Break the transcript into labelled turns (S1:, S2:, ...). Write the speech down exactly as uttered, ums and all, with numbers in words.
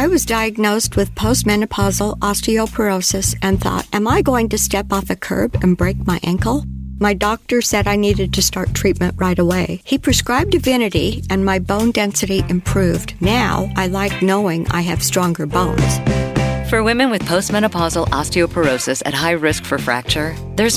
S1: I was diagnosed with postmenopausal osteoporosis and thought, am I going to step off a curb and break my ankle? My doctor said I needed to start treatment right away. He prescribed Divinity and my bone density improved. Now I like knowing I have stronger bones.
S2: For women with postmenopausal osteoporosis at high risk for fracture, there's